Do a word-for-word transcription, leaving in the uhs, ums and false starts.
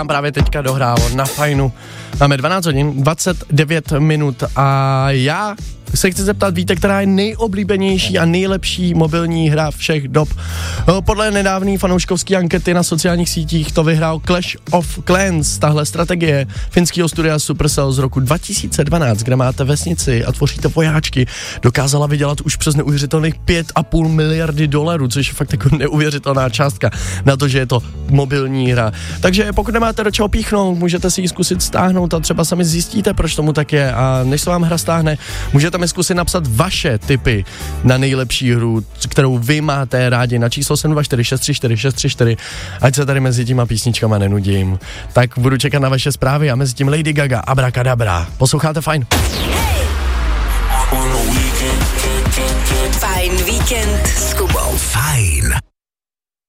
Tam právě teďka dohrálo na Fajnu. Máme dvanáct hodin, dvacet devět minut a já se chci zeptat, víte, která je nejoblíbenější a nejlepší mobilní hra všech dob? Podle nedávné fanouškovské ankety na sociálních sítích to vyhrál Clash of Clans, tahle strategie finského studia Supercell z roku dva tisíce dvanáct, kde máte vesnici a tvoříte vojáčky, dokázala vydělat už přes neuvěřitelných pět a půl miliardy dolarů, což je fakt jako neuvěřitelná částka na to, že je to mobilní hra. Takže pokud nemáte do čeho píchnout, můžete si ji zkusit stáhnout a třeba sami zjistíte, proč tomu tak je, a než se vám hra stáhne, můžete mi zkusit napsat vaše tipy na nejlepší hru, kterou vy máte rádi, na číslo sedm dva čtyři šest tři čtyři šest tři čtyři, ať se tady mezi těma písničkama nenudím. Tak budu čekat na vaše zprávy a mezi tím Lady Gaga, Abracadabra. Posloucháte Fajn? Fajn víkend s Kubou. Fajn.